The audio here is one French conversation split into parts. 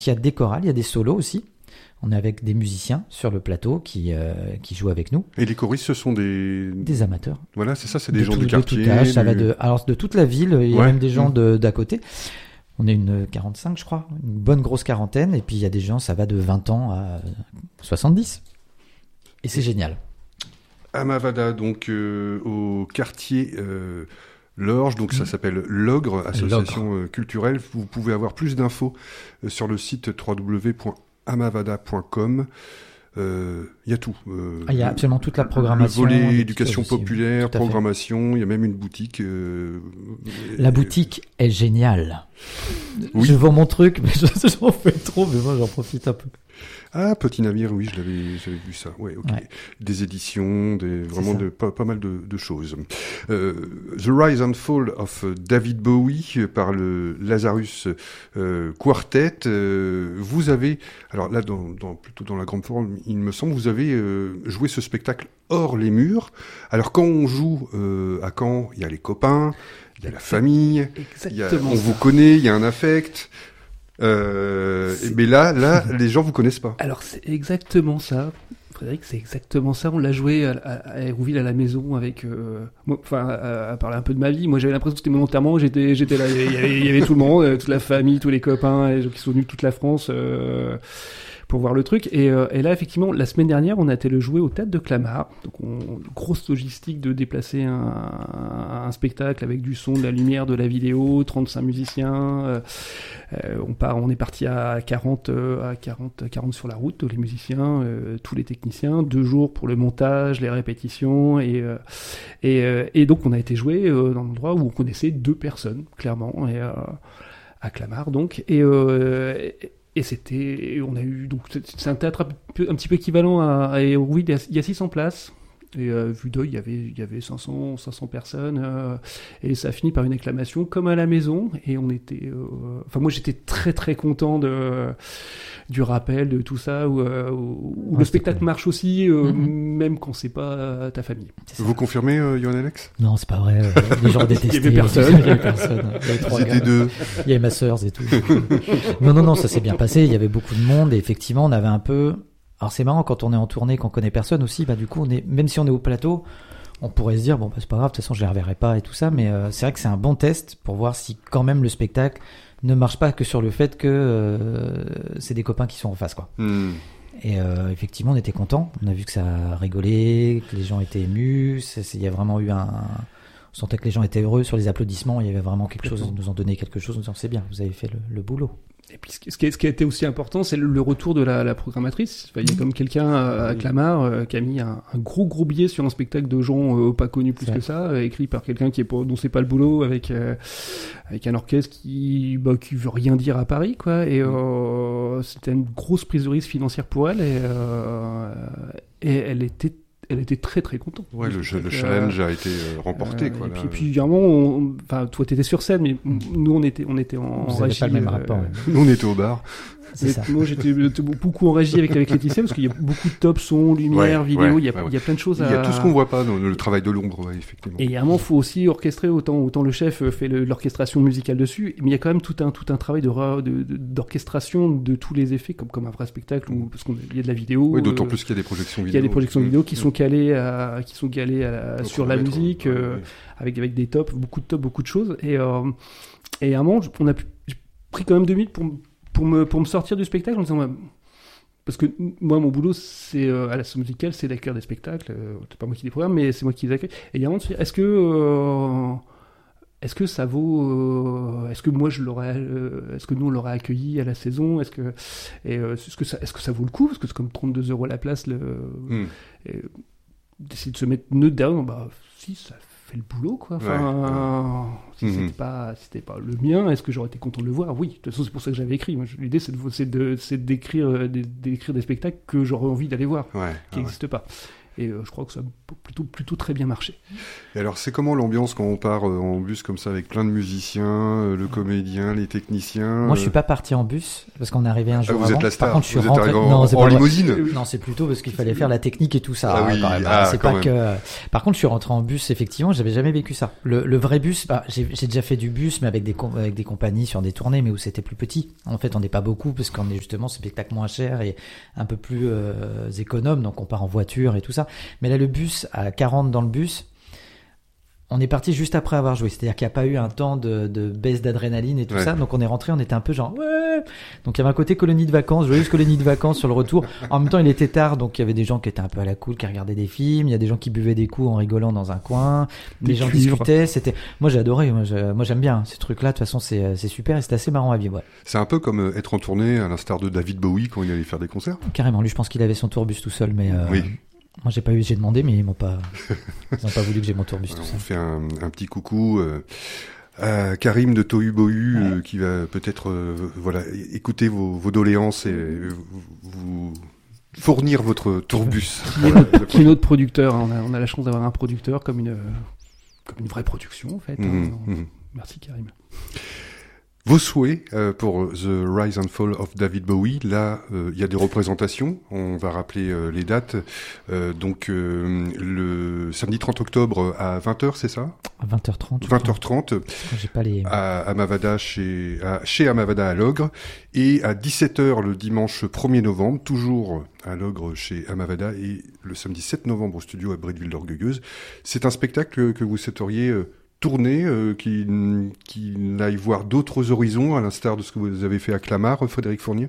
Il y a des chorales, il y a des solos aussi. On est avec des musiciens sur le plateau qui jouent avec nous. Et les choristes, ce sont des amateurs. Voilà, c'est ça, c'est des gens du quartier. De tout âge, ça va de toute la ville, il y a même des gens d'à côté. On est une 45, je crois, une bonne grosse quarantaine. Et puis il y a des gens, ça va de 20 ans à 70. Et c'est génial. Amavada, donc au quartier Lorge, donc ça s'appelle l'Ogre, association culturelle. Vous pouvez avoir plus d'infos sur le site www.amavada.com. Il y a tout. Il y a absolument toute la programmation. Le volet éducation populaire, programmation, il y a même une boutique. La boutique est géniale. Oui. Je vends mon truc, mais j'en fais trop, mais moi j'en profite un peu. Ah, Petit Navire, oui, j'avais vu ça. Ouais, ok. Ouais. Des éditions, vraiment pas mal de choses. The Rise and Fall of David Bowie par le Lazarus Quartet. Vous avez, alors là, plutôt dans la grande forme, il me semble, vous avez joué ce spectacle hors les murs. Alors quand on joue à Caen, il y a les copains, il y a la famille, on vous connaît, il y a un affect. Mais là, les gens vous connaissent pas. Alors c'est exactement ça, Frédéric, c'est exactement ça. On l'a joué à Hérouville à la maison avec, à parler un peu de ma vie. Moi, j'avais l'impression que c'était mon enterrement. J'étais là, il y avait tout le monde, toute la famille, tous les copains, les gens qui sont venus de toute la France. Pour voir le truc, et là effectivement la semaine dernière on a été le jouer au Théâtre de Clamart, donc grosse logistique de déplacer un spectacle avec du son, de la lumière, de la vidéo, 35 musiciens, on est parti à 40 sur la route, les musiciens, tous les techniciens, 2 jours pour le montage, les répétitions, et donc on a été joué dans un endroit où on connaissait 2 personnes clairement, et à Clamart donc, et on a eu, donc c'est un théâtre un petit peu équivalent à Hérouville, il y a 600 places, et vue d'œil, il y avait 500 personnes, et ça a fini par une acclamation comme à la maison, et on était, moi j'étais très très content du rappel, de tout ça, où le spectacle cool. Marche aussi, même quand c'est pas ta famille. Vous confirmez, Johan Alex ? Non, c'est pas vrai, les gens détestaient. Il y avait personne. Il y avait 3 gars. Il y avait ma sœur et tout. Non, ça s'est bien passé, il y avait beaucoup de monde, et effectivement on avait un peu... Alors c'est marrant quand on est en tournée, qu'on connaît personne aussi, du coup même si on est au plateau, on pourrait se dire c'est pas grave, de toute façon je les reverrai pas et tout ça, mais c'est vrai que c'est un bon test pour voir si quand même le spectacle ne marche pas que sur le fait que c'est des copains qui sont en face, quoi. Et effectivement on était contents, on a vu que ça a rigolé, que les gens étaient émus, il y a vraiment eu on sentait que les gens étaient heureux sur les applaudissements, il y avait vraiment quelque chose, ils nous ont donné quelque chose, en disant c'est bien, vous avez fait le boulot. Et puis ce qui a été aussi important, c'est le retour de la programmatrice. Il y a comme quelqu'un à Clamart qui a mis un gros billet sur un spectacle de gens pas connus plus que ça, écrit par quelqu'un dont c'est pas le boulot, avec un orchestre qui veut rien dire à Paris, quoi. Et c'était une grosse prise de risque financière pour elle, et elle était très très contente. Ouais, le challenge a été remporté, quoi. Et puis évidemment, toi t'étais sur scène, mais nous on était en régie. Pas le même rapport. Nous on était au bar. Moi j'étais beaucoup en régie avec Laetitia, parce qu'il y a beaucoup de top son, lumière, vidéo, il y a plein de choses. Il y a tout ce qu'on voit pas dans le travail de l'ombre, effectivement. Et à un moment, faut aussi orchestrer, autant le chef fait l'orchestration musicale dessus, mais il y a quand même tout un travail d'orchestration de tous les effets, comme un vrai spectacle, parce qu'il y a de la vidéo. Oui, d'autant plus qu'il y a des projections vidéo. Il y a des projections vidéo qui sont calées sur la musique, avec des tops, beaucoup de choses. Et à un moment, j'ai pris quand même 2 minutes pour me sortir du spectacle en disant, parce que moi mon boulot c'est à la sauce musicale, c'est d'accueillir des spectacles, c'est pas moi qui les programme, mais c'est moi qui les accueille, et il y a un moment est-ce que ça vaut est-ce que nous on l'aurait accueilli à la saison, est-ce que ça vaut le coup, parce que c'est comme 32 € la place, d'essayer de se mettre neutre derrière, si ça fait le boulot, quoi. Si c'était pas le mien, est-ce que j'aurais été content de le voir ? Oui, de toute façon c'est pour ça que j'avais écrit. Moi, l'idée c'est d'écrire des spectacles que j'aurais envie d'aller voir, qui n'existent pas. Et je crois que ça a plutôt très bien marché. Et alors, c'est comment l'ambiance quand on part en bus comme ça avec plein de musiciens, le comédien, les techniciens? Moi, je suis pas parti en bus parce qu'on est arrivé un jour avant. Vous êtes la star. Par contre, je suis vous rentré êtes en limousine. Non, c'est plutôt parce qu'il fallait faire la technique et tout ça. Ah oui, quand même. C'est pas que. Par contre, je suis rentré en bus. Effectivement, j'avais jamais vécu ça. Le vrai bus, j'ai déjà fait du bus, mais avec des compagnies sur des tournées, mais où c'était plus petit. En fait, on n'est pas beaucoup parce qu'on est justement spectacle moins cher et un peu plus économe, donc on part en voiture et tout ça. Mais là, le bus, à 40 dans le bus, on est parti juste après avoir joué. C'est-à-dire qu'il n'y a pas eu un temps de baisse d'adrénaline et tout ça. Donc on est rentré, on était un peu genre ouais. Donc il y avait un côté colonie de vacances, joyeuse colonie de vacances sur le retour. En même temps, il était tard, donc il y avait des gens qui étaient un peu à la cool, qui regardaient des films. Il y a des gens qui buvaient des coups en rigolant dans un coin. Des gens discutaient. Moi j'ai adoré. Moi j'aime bien ces trucs-là. De toute façon c'est super et c'est assez marrant à vivre. Ouais. C'est un peu comme être en tournée à l'instar de David Bowie quand il allait faire des concerts. Carrément. Lui, je pense qu'il avait son tourbus tout seul, mais. Oui. Moi, j'ai demandé, mais ils n'ont pas voulu que j'ai mon tourbus tout ça. On fait un petit coucou à Karim de Tohu Bohu qui va peut-être écouter vos doléances et vous fournir votre tourbus. Qui est notre producteur. On a la chance d'avoir un producteur comme une vraie production en fait. Merci Karim. Vos souhaits pour The Rise and Fall of David Bowie, là, il y a des représentations, on va rappeler les dates. Donc, le samedi 30 octobre à 20h, c'est ça ? À 20h30. 20h30, j'ai pas les... à Amavada, chez Amavada à Logre, et à 17h le dimanche 1er novembre, toujours à Logre chez Amavada, et le samedi 7 novembre au studio à Bretteville-d'Orgueilleuse. C'est un spectacle que vous souhaiteriez... tourner, qui aille voir d'autres horizons, à l'instar de ce que vous avez fait à Clamart, Frédéric Fournier?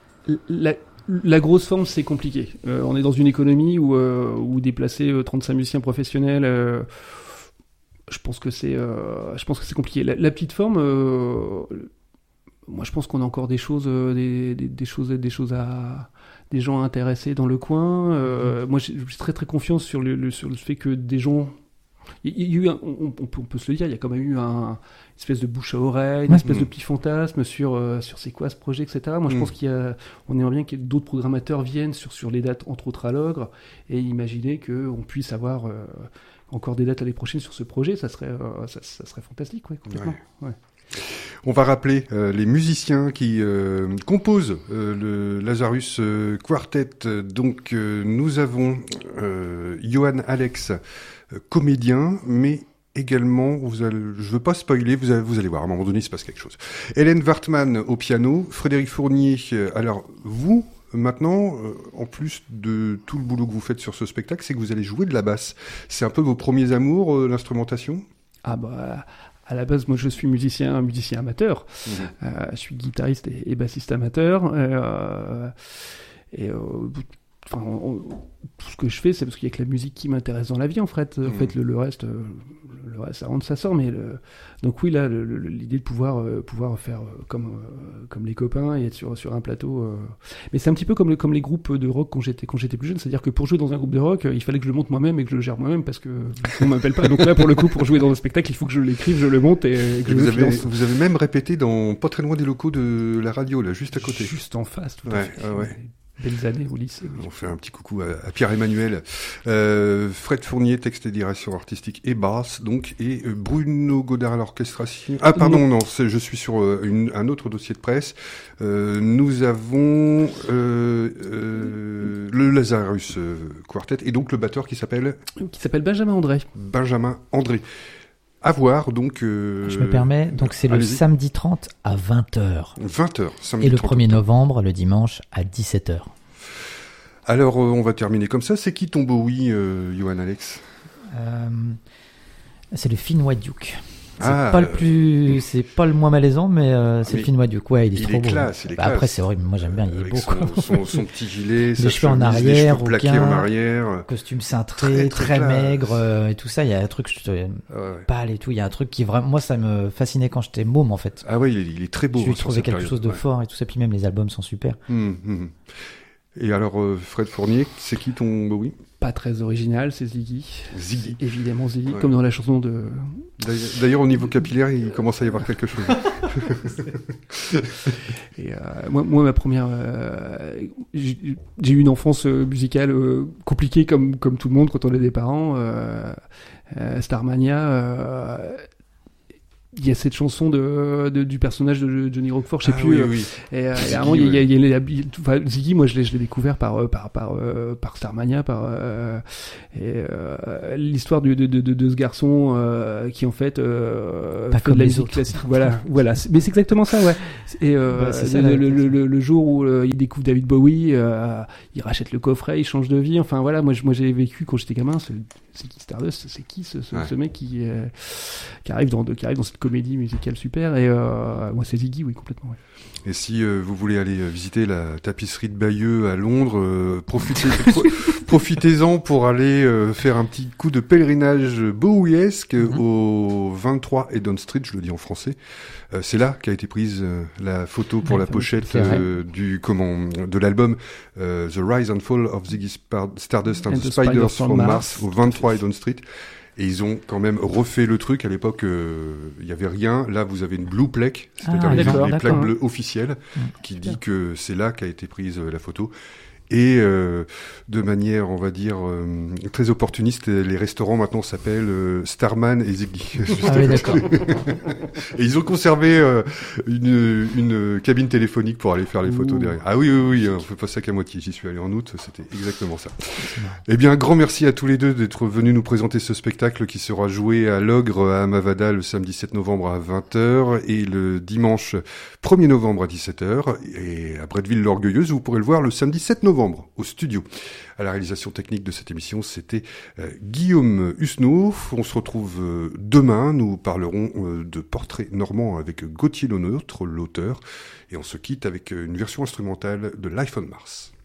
La grosse forme, c'est compliqué. On est dans une économie où déplacer 35 musiciens professionnels, je pense que c'est compliqué. La petite forme, moi je pense qu'on a encore des gens intéressés dans le coin. Moi j'ai très très confiance sur le fait que des gens... Il y a eu on peut se le dire, il y a quand même eu une espèce de bouche à oreille, une espèce de petit fantasme sur c'est quoi ce projet, etc. Moi, je pense on aimerait bien que d'autres programmateurs viennent sur les dates, entre autres à Logre, et imaginer qu'on puisse avoir encore des dates l'année prochaine sur ce projet. Ça serait fantastique, complètement. Ouais. On va rappeler les musiciens qui composent le Lazarus Quartet. Donc, nous avons Johan Alex, comédien, mais également, je veux pas spoiler, vous allez voir, à un moment donné, il se passe quelque chose. Hélène Wartmann au piano, Frédéric Fournier. Alors, vous, maintenant, en plus de tout le boulot que vous faites sur ce spectacle, c'est que vous allez jouer de la basse. C'est un peu vos premiers amours, l'instrumentation ? Ah bah... À la base, moi, je suis musicien amateur. Je suis guitariste et bassiste amateur. Tout ce que je fais, c'est parce qu'il y a que la musique qui m'intéresse dans la vie, en fait. En fait, le reste, ça rentre, ça sort. Mais donc oui, là, l'idée de pouvoir faire comme les copains et être sur un plateau. Mais c'est un petit peu comme les groupes de rock quand j'étais plus jeune. C'est-à-dire que pour jouer dans un groupe de rock, il fallait que je le monte moi-même et que je le gère moi-même parce que on m'appelle pas. Donc là, pour le coup, pour jouer dans un spectacle, il faut que je l'écrive, je le monte et que je le finance. Vous avez même répété pas très loin des locaux de la radio, là, juste à côté. Juste en face, tout à fait. Ouais. Belles années au lycée. Oui. On fait un petit coucou à Pierre-Emmanuel. Fred Fournier, texte et direction artistique et basse, donc, et Bruno Godard à l'orchestration. Ah, pardon, non, je suis sur un autre dossier de presse. Nous avons le Lazarus Quartet, et donc le batteur qui s'appelle Benjamin André. Benjamin André. À voir, donc... Je me permets, donc c'est le samedi 30 à 20h. 20h, samedi 30. Et le 1er novembre, le dimanche, à 17h. Alors, on va terminer comme ça. C'est qui ton Bowie, Johan Alex ? C'est le Finnois Duke. C'est pas le moins malaisant, mais c'est le Finnois Duke. Ouais, il est trop beau. Après, c'est horrible. Moi, j'aime bien. Il est beau. Son petit gilet, les cheveux en arrière, les cheveux plaqués en arrière, costume cintré, très maigre et tout ça. Il y a un truc pâle et tout. Il y a un truc qui vraiment, moi, ça me fascinait quand j'étais môme en fait. Ah ouais, il est très beau. Je lui trouvais quelque chose de fort et tout ça. Puis même les albums sont super. Et alors, Fred Fournier, c'est qui ton Bowie ? Pas très original, c'est Ziggy. Ziggy. Évidemment Ziggy, comme dans la chanson de... D'ailleurs, au niveau capillaire, il commence à y avoir quelque chose. Et moi, ma première... j'ai eu une enfance musicale compliquée comme tout le monde quand on est des parents. Starmania... il y a cette chanson du personnage de Johnny Roquefort, je sais plus. Oui. Et avant, il y a Ziggy, moi je l'ai découvert par Starmania, l'histoire de ce garçon qui en fait pas fait comme de la les musique autres. classique. Voilà. Mais c'est exactement ça, ouais. Et c'est ça, le jour où il découvre David Bowie, il rachète le coffret, il change de vie. Enfin voilà, moi j'ai vécu quand j'étais gamin. C'est qui Stardust ? C'est qui ce mec qui arrive dans cette comédie musicale super, et moi c'est Ziggy, oui, complètement. Ouais. Et si vous voulez aller visiter la tapisserie de Bayeux à Londres, profitez-en pour aller faire un petit coup de pèlerinage bowiesque au 23 Haydon Street, je le dis en français. C'est là qu'a été prise la photo pour la pochette de l'album The Rise and Fall of Ziggy Stardust and the Spiders from Mars au 23 Haydon Street. Et ils ont quand même refait le truc. À l'époque, il y avait rien. Là, vous avez une blue plaque, c'est-à-dire les plaques bleues officielles, qui dit que c'est là qu'a été prise la photo. Et de manière, on va dire, très opportuniste, les restaurants maintenant s'appellent Starman et Ziggy. Ah oui, d'accord. Et ils ont conservé une cabine téléphonique pour aller faire les photos derrière. Ah oui, on fait pas ça qu'à moitié. J'y suis allé en août, c'était exactement ça. Eh bien, grand merci à tous les deux d'être venus nous présenter ce spectacle qui sera joué à l'Ogre à Amavada le samedi 7 novembre à 20h et le dimanche 1er novembre à 17h. Et à Bretteville-l'Orgueilleuse, vous pourrez le voir le samedi 7 novembre au studio. À la réalisation technique de cette émission, c'était Guillaume Husneau. On se retrouve demain. Nous parlerons de Portrait normand avec Gauthier Lenôtre, l'auteur. Et on se quitte avec une version instrumentale de Life on Mars.